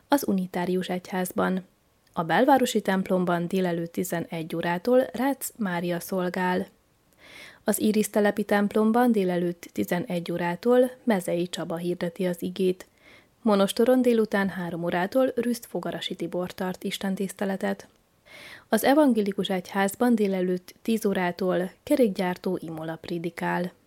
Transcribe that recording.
az Unitárius Egyházban. A belvárosi templomban délelőtt 11 órától Rácz Mária szolgál. Az Iris telepi templomban délelőtt 11 órától Mezei Csaba hirdeti az igét. Monostoron délután 3 órától Rüszt Fogarasi Tibor tart istentiszteletet. Az Evangélikus Egyházban délelőtt 10 órától kerékgyártó Imola prédikál.